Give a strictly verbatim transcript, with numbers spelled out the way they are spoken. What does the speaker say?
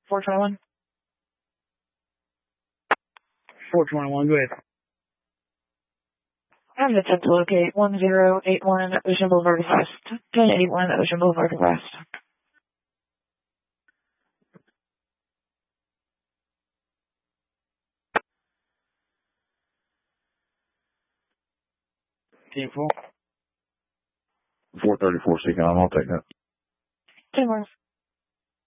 four twenty-one. four twenty-one, go ahead. I'm going to attempt to locate one zero eight one Ocean Boulevard West. ten eighty-one Ocean Boulevard West. ten four. four thirty-four, Seacon, I'll take that. ten more.